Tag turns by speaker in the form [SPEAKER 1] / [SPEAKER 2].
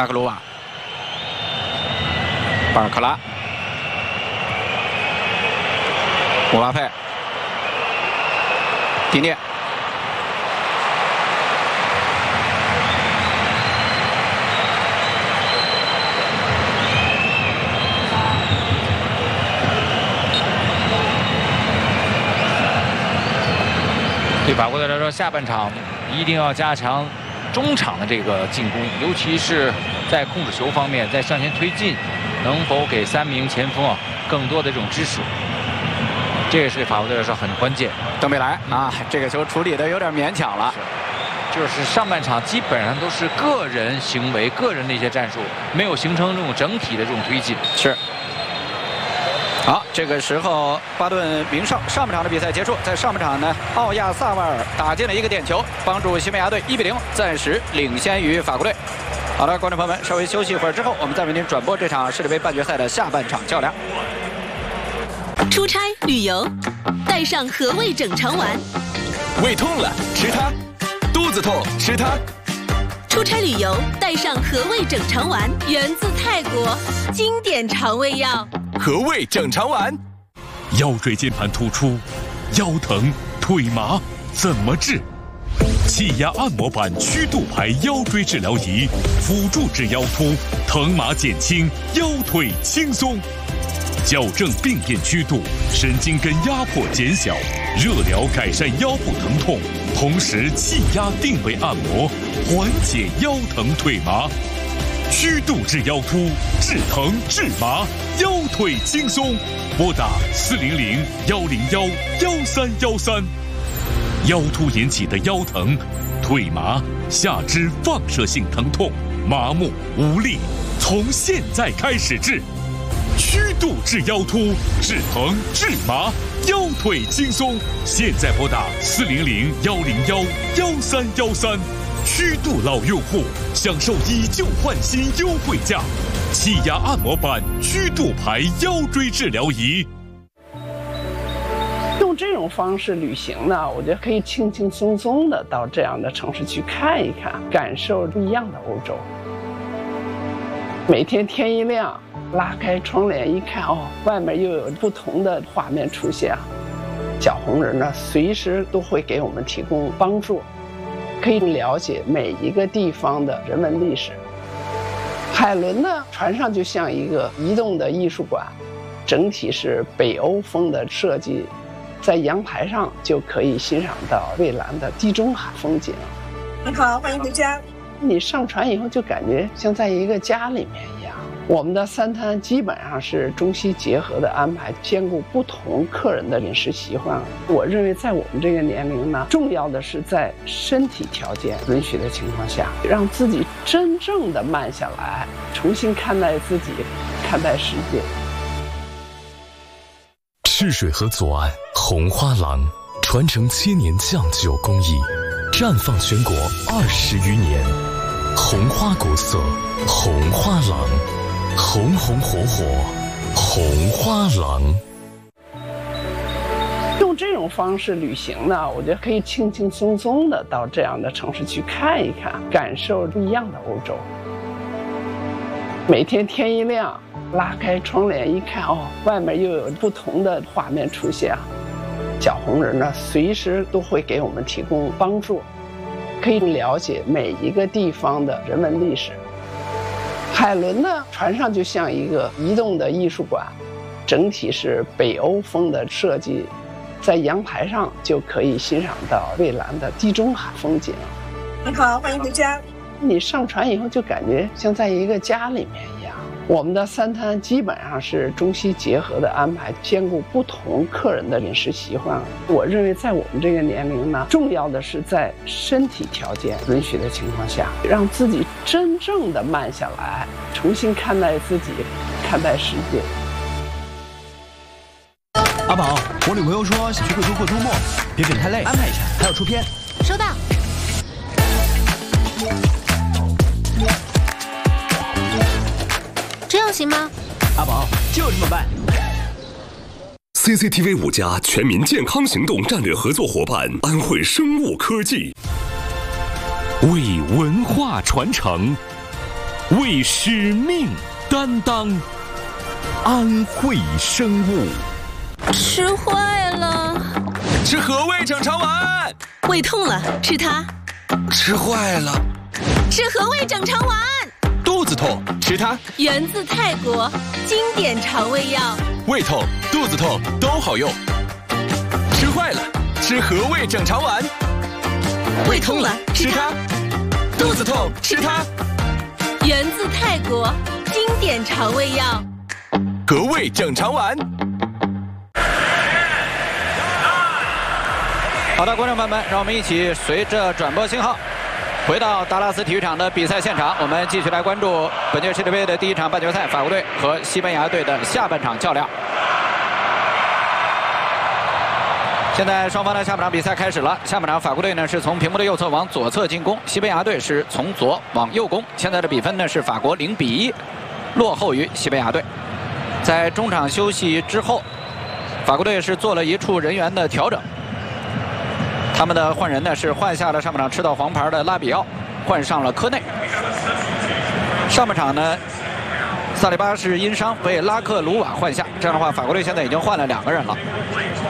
[SPEAKER 1] 纳克鲁瓦、巴尔克拉、姆巴佩、迪涅。
[SPEAKER 2] 对法国队来说，下半场一定要加强中场的这个进攻，尤其是在控制球方面，在向前推进，能否给3名前锋啊更多的这种支持？这也是对法国队来说很关键。
[SPEAKER 1] 登贝莱啊，这个球处理的有点勉强了。
[SPEAKER 2] 就是上半场基本上都是个人行为、个人的一些战术，没有形成这种整体的这种推进。
[SPEAKER 1] 是。 好，这个时候巴顿鸣哨，上半场的比赛结束。在上半场呢，奥亚萨瓦尔打进了一个点球，帮助西班牙队1比0暂时领先于法国队。好了，观众朋友们，稍微休息一会儿之后，我们再为您转播这场世界杯半决赛的下半场较量。
[SPEAKER 3] 出差旅游，带上和味整肠丸。
[SPEAKER 4] 胃痛了吃它，肚子痛吃它。
[SPEAKER 3] 出差旅游，带上和味整肠丸，源自泰国，经典肠胃药。
[SPEAKER 4] 和味整肠丸，
[SPEAKER 5] 腰椎间盘突出、腰疼、腿麻怎么治？气压按摩板曲度牌腰椎治疗仪，辅助治腰突，疼麻减轻，腰腿轻松，矫正病变曲度，神经根压迫减小，热疗改善腰部疼痛，同时气压定位按摩，缓解腰疼腿麻。 曲度治腰突，治疼治麻，腰腿轻松。拨打400-101-1313。腰突引起的腰疼、腿麻、下肢放射性疼痛、麻木无力，从现在开始治。曲度治腰突，治疼治麻，腰腿轻松。现在拨打400-101-1313。 曲度老用户享受以旧换新优惠价，气压按摩板曲度牌腰椎治疗仪。
[SPEAKER 6] 用这种方式旅行呢，我觉得可以轻轻松松的到这样的城市去看一看，感受不一样的欧洲。每天天一亮，拉开窗帘一看，哦，外面又有不同的画面出现。小红人呢，随时都会给我们提供帮助。 可以了解每一个地方的人文历史。海伦呢，船上就像一个移动的艺术馆，整体是北欧风的设计，在阳台上就可以欣赏到蔚蓝的地中海风景。
[SPEAKER 7] 你好，欢迎回家。
[SPEAKER 6] 你上船以后就感觉像在一个家里面一样。我们的3餐基本上是中西结合的安排，兼顾不同客人的饮食习惯。我认为在我们这个年龄呢，重要的是在身体条件允许的情况下，让自己真正的慢下来，重新看待自己，看待世界。
[SPEAKER 8] 赤水河左岸红花廊，传承7年酱酒工艺，绽放全国20余年。红花国色，红花廊。 红红火火，红花廊。
[SPEAKER 6] 用这种方式旅行呢，我觉得可以轻轻松松的到这样的城市去看一看，感受不一样的欧洲。每天天一亮，拉开窗帘一看，哦，外面又有不同的画面出现。小红人呢，随时都会给我们提供帮助，可以了解每一个地方的人文历史。 海伦呢，船上就像一个移动的艺术馆，整体是北欧风的设计，在阳台上就可以欣赏到蔚蓝的地中海风景。
[SPEAKER 7] 你好，欢迎回家。
[SPEAKER 6] 你上船以后就感觉像在一个家里面一样。我们的3餐基本上是中西结合的安排，兼顾不同客人的饮食习惯。我认为在我们这个年龄呢，重要的是在身体条件允许的情况下，让自己真正的慢下来，重新看待自己，看待世界。
[SPEAKER 9] 阿宝，我女朋友说想去贵州过周末，别整太累，安排一下，还要出片。
[SPEAKER 3] 收到。这样行吗？
[SPEAKER 9] 阿宝，就这么办。
[SPEAKER 4] CCTV 5家全民健康行动战略合作伙伴安徽生物科技，
[SPEAKER 5] 为文化传承， 为使命担当，安慧生物。
[SPEAKER 3] 吃坏了。
[SPEAKER 10] 吃和味整肠丸。
[SPEAKER 3] 胃痛了，吃它。
[SPEAKER 10] 吃坏了。
[SPEAKER 3] 吃和味整肠丸。
[SPEAKER 10] 肚子痛，吃它。
[SPEAKER 3] 源自泰国，经典肠胃药。
[SPEAKER 10] 胃痛、肚子痛都好用。吃坏了，吃和味整肠丸。
[SPEAKER 3] 胃痛了，吃它。
[SPEAKER 10] 肚子痛，吃它。
[SPEAKER 3] 源自泰国，经典肠胃药。
[SPEAKER 10] 和味整肠丸。
[SPEAKER 1] 好的，观众朋友们，让我们一起随着转播信号，回到达拉斯体育场的比赛现场。我们继续来关注本届世界杯的第一场半决赛，法国队和西班牙队的下半场较量。现在双方的下半场比赛开始了。下半场法国队呢是从屏幕的右侧往左侧进攻，西班牙队是从左往右攻。现在的比分呢是法国0-1，落后于西班牙队。在中场休息之后，法国队是做了一处人员的调整。他们的换人呢是换下了上半场吃到黄牌的拉比奥，换上了科内。上半场呢，萨利巴是因伤被拉克鲁瓦换下，这样的话，法国队现在已经换了2个人了。